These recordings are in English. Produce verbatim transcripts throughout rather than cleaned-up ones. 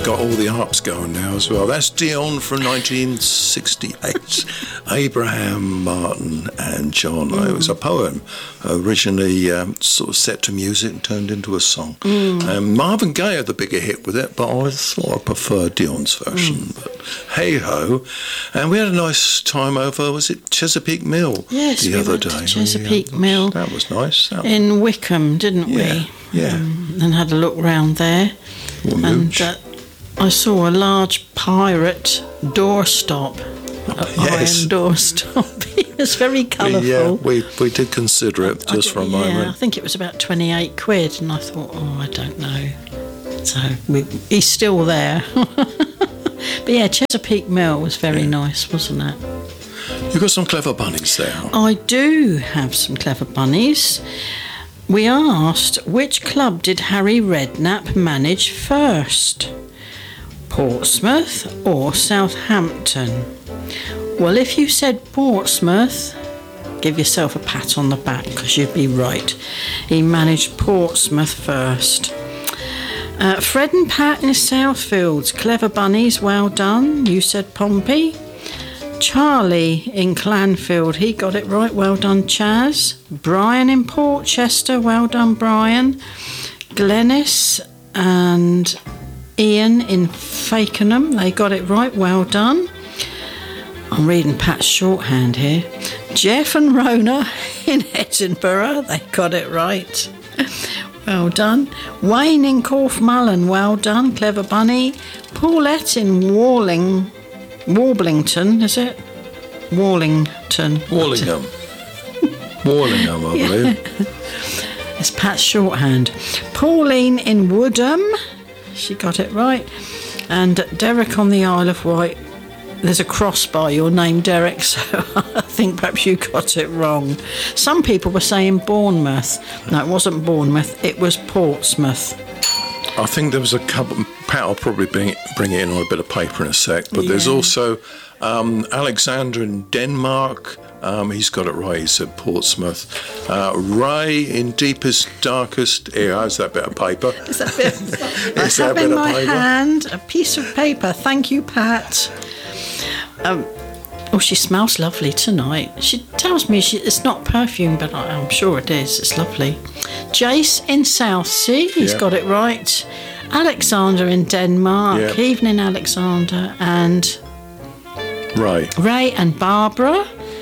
got all the harps going now as well. That's Dion from nineteen sixty-eight. Abraham, Martin and John. Mm. It was a poem originally um, sort of set to music and turned into a song. Mm. Um, Marvin Gaye had the bigger hit with it, but I thought I preferred Dion's version. Mm. But hey-ho. And we had a nice time over, was it Chesapeake Mill yes, the we other went day? To Chesapeake yeah, Mill. That was nice. That in Wickham, didn't yeah, we? Yeah. Um, and had a look round there. Well, and uh, I saw a large pirate doorstop. Oh, an yes. iron doorstop. It was very colourful. We, uh, we, we did consider it just I, for a yeah, moment. I think it was about twenty-eight quid, and I thought, oh, I don't know. So we, he's still there. But yeah, Chesapeake Mill was very yeah. nice, wasn't it? You've got some clever bunnies there. I do have some clever bunnies. We asked, which club did Harry Redknapp manage first? Portsmouth or Southampton? Well, if you said Portsmouth, give yourself a pat on the back because you'd be right. He managed Portsmouth first. Uh, Fred and Pat in Southfields, clever bunnies, well done. You said Pompey. Charlie in Clanfield, he got it right, well done Chaz. Brian in Portchester, well done Brian. Glennis and Ian in Fakenham, they got it right, well done. I'm reading Pat's shorthand here. Jeff and Rona in Edinburgh, they got it right. Well done. Wayne in Corfmullen, well done, clever bunny. Paulette in Walling, Warblington, is it? Warlington. Warlingham. Warlingham, I believe. Yeah. It's Pat's shorthand. Pauline in Woodham, she got it right. And Derek on the Isle of Wight. There's a cross by your name, Derek, so I think perhaps you got it wrong. Some people were saying Bournemouth. No, it wasn't Bournemouth, it was Portsmouth. I think there was a couple. Pat, I'll probably bring it, bring it in on a bit of paper in a sec. But yeah. There's also um, Alexander in Denmark. Um, he's got it right. He said Portsmouth. Uh, Ray in Deepest, Darkest. Here, how's that bit of paper? Is that bit? Is I have in my paper? hand a piece of paper. Thank you, Pat. Um, oh, she smells lovely tonight. She tells me she, it's not perfume, but I, I'm sure it is. It's lovely. Jace in Southsea, he's yeah. got it right. Alexander in Denmark, yeah. Evening Alexander, and Ray. Ray and Barbara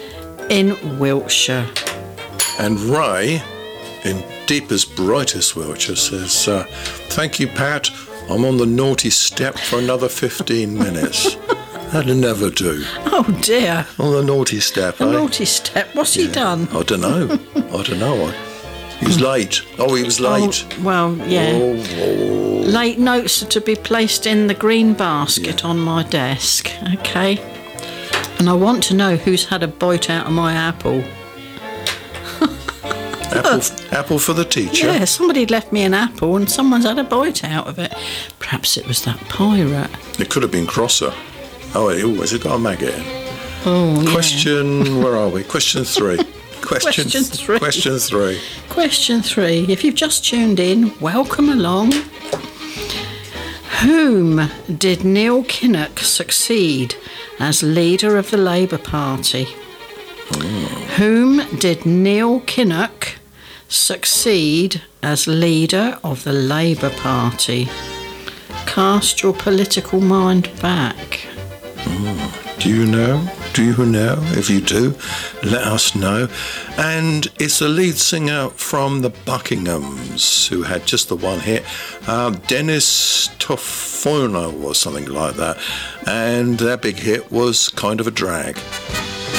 in Wiltshire. And Ray in Deepest, Brightest Wiltshire says, uh, thank you, Pat. I'm on the naughty step for another fifteen minutes. That'll never do. Oh dear. On the naughty step, The eh? naughty step. What's yeah. he done? I don't know. I don't know. I, he was late. Oh, he was late. Oh, well, yeah. Oh, oh. Late notes are to be placed in the green basket yeah. on my desk. Okay. And I want to know who's had a bite out of my apple. Apple, apple for the teacher? Yeah, somebody left me an apple and someone's had a bite out of it. Perhaps it was that pirate. It could have been Crosser. Oh, it always has got a maggot in. Oh, yeah. Question, where are we? Question three. Question, Question three. Question three. Question three. If you've just tuned in, welcome along. Whom did Neil Kinnock succeed as leader of the Labour Party? Oh. Whom did Neil Kinnock succeed as leader of the Labour Party? Cast your political mind back. Oh. Do you know? Do you know? If you do, let us know. And it's the lead singer from the Buckinghams, who had just the one hit, uh, Dennis Tofano or something like that. And their big hit was Kind of a Drag.